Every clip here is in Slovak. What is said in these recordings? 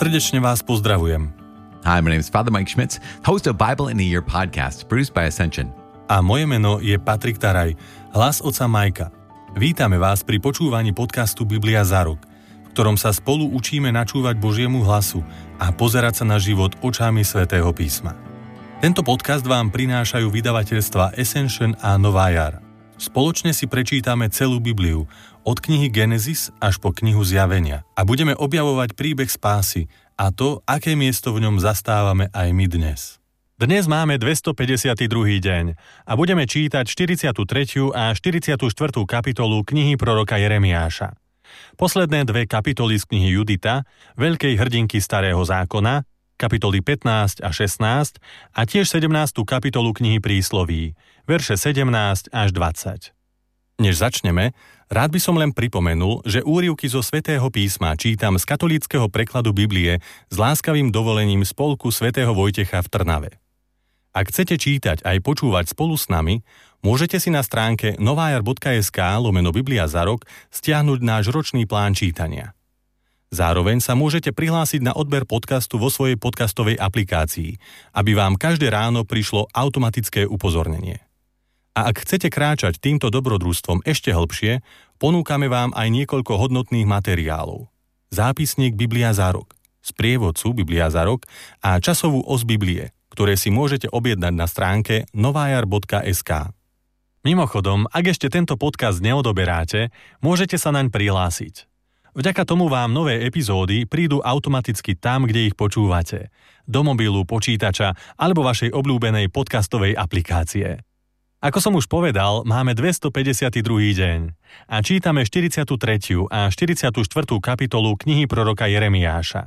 Srdečne vás pozdravujem. Hi, my name is Father Mike Schmitz, host of Bible in a Year podcast, produced by Ascension. A moje meno je Patrik Taraj, hlas otca Majka. Vítame vás pri počúvaní podcastu Biblia za rok, v ktorom sa spolu učíme načúvať Božiemu hlasu a pozerať sa na život očami Svätého písma. Tento podcast vám prinášajú vydavateľstva Ascension a Nová jar. Spoločne si prečítame celú Bibliu, od knihy Genesis až po knihu Zjavenia a budeme objavovať príbeh spásy a to, aké miesto v ňom zastávame aj my dnes. Dnes máme 252. deň a budeme čítať 43. a 44. kapitolu knihy proroka Jeremiáša. Posledné dve kapitoly z knihy Judita, veľkej hrdinky Starého zákona, kapitoly 15 a 16 a tiež 17. kapitolu knihy Prísloví, verše 17 až 20. Než začneme, rád by som len pripomenul, že úryvky zo Svätého písma čítam z katolíckeho prekladu Biblie s láskavým dovolením Spolku svätého Vojtecha v Trnave. Ak chcete čítať aj počúvať spolu s nami, môžete si na stránke novajar.sk/Biblia za rok stiahnuť náš ročný plán čítania. Zároveň sa môžete prihlásiť na odber podcastu vo svojej podcastovej aplikácii, aby vám každé ráno prišlo automatické upozornenie. A ak chcete kráčať týmto dobrodružstvom ešte hlbšie, ponúkame vám aj niekoľko hodnotných materiálov. Zápisník Biblia za rok, sprievodcu Biblia za rok a časovú os Biblie, ktoré si môžete objednať na stránke novajar.sk. Mimochodom, ak ešte tento podcast neodoberáte, môžete sa naň prihlásiť. Vďaka tomu vám nové epizódy prídu automaticky tam, kde ich počúvate. Do mobilu, počítača alebo vašej obľúbenej podcastovej aplikácie. Ako som už povedal, máme 252. deň a čítame 43. a 44. kapitolu knihy proroka Jeremiáša.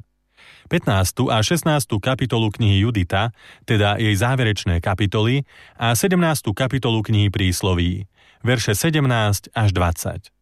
15. a 16. kapitolu knihy Judita, teda jej záverečné kapitoly, a 17. kapitolu knihy Prísloví, verše 17 až 20.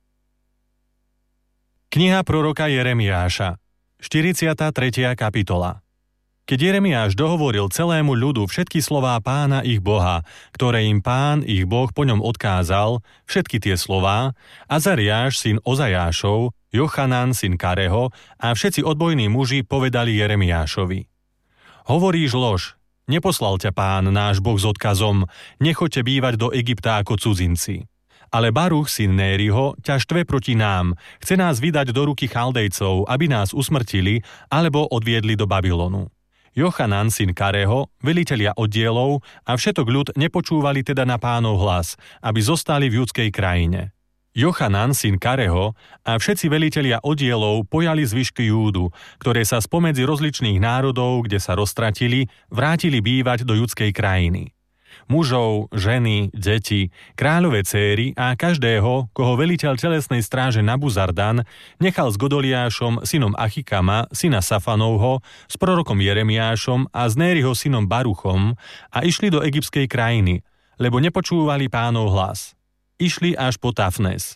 Kniha proroka Jeremiáša, 43. kapitola. Keď Jeremiáš dohovoril celému ľudu všetky slová Pána ich Boha, ktoré im Pán ich Boh po ňom odkázal, všetky tie slová, Azariáš syn Ozajášov, Jochanan syn Kareho a všetci odbojní muži povedali Jeremiášovi: Hovoríš lož, neposlal ťa Pán náš Boh s odkazom, nechoďte bývať do Egypta ako cudzinci. Ale Baruch syn Nériho ťa štve proti nám, chce nás vydať do ruky Chaldejcov, aby nás usmrtili alebo odviedli do Babylonu. Jochanan syn Kareho, velitelia oddielov a všetok ľud nepočúvali teda na Pánov hlas, aby zostali v judskej krajine. Jochanan syn Kareho a všetci velitelia oddielov pojali zvyšky Júdu, ktoré sa spomedzi rozličných národov, kde sa roztratili, vrátili bývať do judskej krajiny. Mužov, ženy, deti, kráľové céry a každého, koho veliteľ telesnej stráže Nabuzardan nechal s Godoliášom, synom Achikama, syna Safanovho, s prorokom Jeremiášom a s Nériho synom Baruchom a išli do egyptskej krajiny, lebo nepočúvali Pánov hlas. Išli až po Tafnes.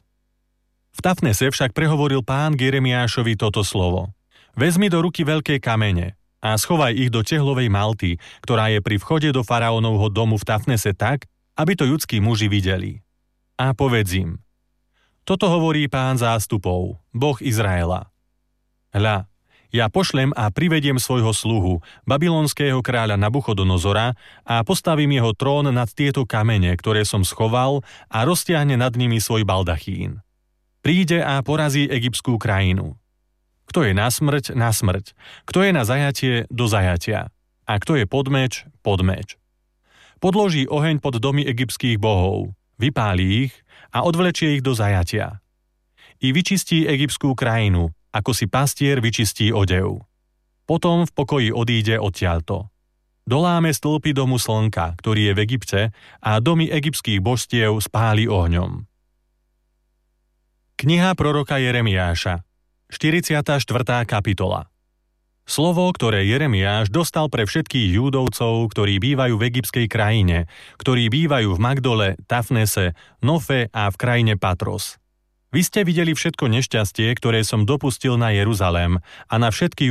V Tafnese však prehovoril Pán k Jeremiášovi toto slovo: Vezmi do ruky veľké kamene a schovaj ich do tehlovej malty, ktorá je pri vchode do faraónovho domu v Tafnese tak, aby to judskí muži videli. A povedz im: Toto hovorí Pán zástupov, Boh Izraela. Hľa, ja pošlem a privediem svojho sluhu, babylonského kráľa Nabuchodonozora, a postavím jeho trón nad tieto kamene, ktoré som schoval, a roztiahne nad nimi svoj baldachín. Príde a porazí egyptskú krajinu. Kto je na smrť, na smrť. Kto je na zajatie, do zajatia. A kto je pod meč, pod meč. Podloží oheň pod domy egyptských bohov, vypálí ich a odvlečie ich do zajatia. I vyčistí egyptskú krajinu, ako si pastier vyčistí odev. Potom v pokoji odíde odtiaľto. Doláme stĺpy domu slnka, ktorý je v Egypte, a domy egyptských božstiev spáli ohňom. Kniha proroka Jeremiáša, 44. kapitola. Slovo, ktoré Jeremiáš dostal pre všetkých Júdovcov, ktorí bývajú v egyptskej krajine, ktorí bývajú v Magdole, Tafnese, Nofe a v krajine Patros. Vy ste videli všetko nešťastie, ktoré som dopustil na Jeruzalém a na všetky